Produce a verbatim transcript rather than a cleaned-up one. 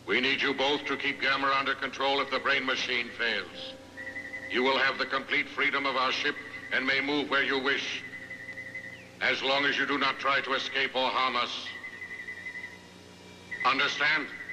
We need you both to keep Gamera under control if the brain machine fails. You will have the complete freedom of our ship and may move where you wish, as long as you do not try to escape or harm us. Understand?